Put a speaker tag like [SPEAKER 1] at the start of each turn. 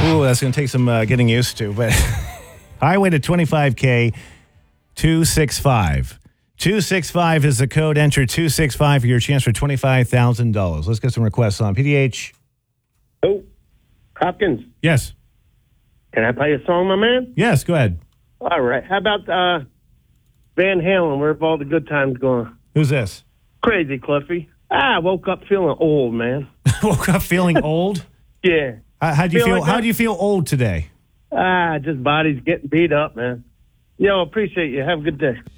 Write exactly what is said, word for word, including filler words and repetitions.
[SPEAKER 1] Ooh, that's going to take some uh, getting used to. But highway to twenty-five K, two six five. two six five is the code. Enter two six five for your chance for twenty-five thousand dollars. Let's get some requests on. P D H.
[SPEAKER 2] Oh, Hopkins,
[SPEAKER 1] Yes.
[SPEAKER 2] can I play a song, my man?
[SPEAKER 1] Yes, go ahead.
[SPEAKER 2] All right. How about uh, Van Halen, Where Have All the Good Times Gone?
[SPEAKER 1] Who's this?
[SPEAKER 2] Crazy, Cliffy. Ah, I woke up feeling old, man.
[SPEAKER 1] Woke up feeling old?
[SPEAKER 2] Yeah.
[SPEAKER 1] How, how do you
[SPEAKER 2] Feel
[SPEAKER 1] feel?
[SPEAKER 2] like
[SPEAKER 1] how
[SPEAKER 2] that?
[SPEAKER 1] do you feel old today?
[SPEAKER 2] Ah, just body's getting beat up, man. Yo, appreciate you. Have a good day.